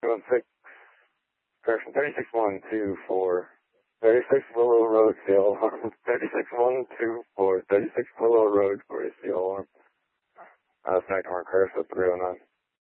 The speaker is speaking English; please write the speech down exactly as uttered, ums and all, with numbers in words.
two one six, correction, thirty-six one two four, thirty-six Willow Road, C L alarm, thirty-six one two four, thirty-six Willow Road for a C L alarm. Uh, Snack Horn Curse at three oh nine.